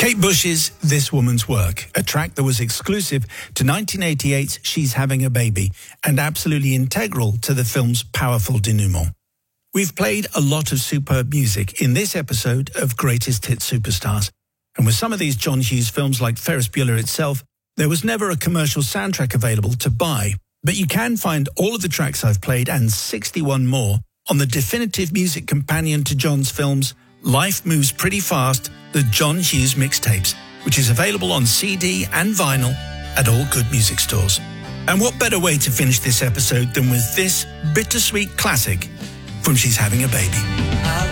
Kate Bush's This Woman's Work, a track that was exclusive to 1988's She's Having a Baby and absolutely integral to the film's powerful denouement. We've played a lot of superb music in this episode of Greatest Hit Superstars. And with some of these John Hughes films like Ferris Bueller itself, there was never a commercial soundtrack available to buy. But you can find all of the tracks I've played and 61 more on the definitive music companion to John's films, Life Moves Pretty Fast, the John Hughes Mixtapes, which is available on CD and vinyl at all good music stores. And what better way to finish this episode than with this bittersweet classic from She's Having a Baby.